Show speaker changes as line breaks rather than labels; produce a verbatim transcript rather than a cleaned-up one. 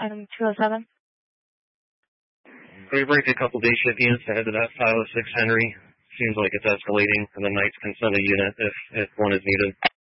item two oh seven.
We break a couple day shift units to head to that five oh six Henry. Seems like it's escalating, and the Knights can send a unit if, if one is needed.